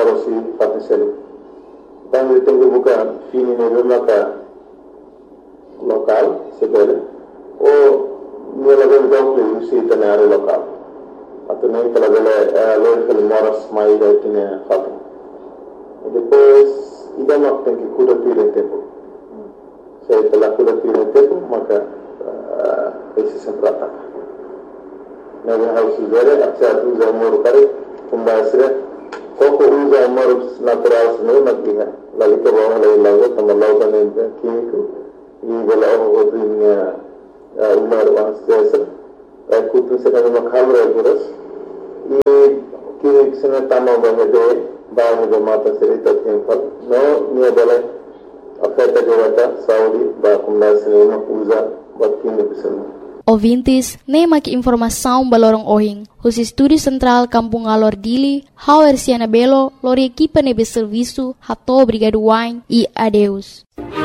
si fatiseli. Tangi tengu buka fini ne maka lokal sebele o nila bel dokle usi tanare lokal. Atau naik kalau bela local moras mai datine fatu. Depois ida mak tengi kuda pile tempo. Saya telah kuda pile tempo maka esse sempre ataca. Nabi harus segera aksa uza umur kari kumbasre koko uza umur natural semua makliha lalu ke bawah lalu tambah lautan yang kimiko ini bela orang ini umar wang sesa lalu kutu sedang makhal reguras ini kimik sana tambah bahaya mata cerita tempel no ni bela afeta jawata Saudi bah kumbasre mak uza buat kimik semua. Ouvintes, nem aqui informação balorong ohing. Os estúdios central Kampung Alor Dili, Hauer Siana Belo, lor equipa nebe serviço, hato obrigado wine e adeus.